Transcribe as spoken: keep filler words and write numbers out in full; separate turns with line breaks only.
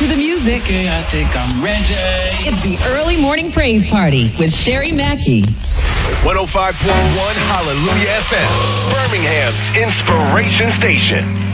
the music.
Okay, I think I'm ready.
It's the Early Morning Praise Party with Sherry Mackey.
one oh five point one Hallelujah F M, Birmingham's inspiration station.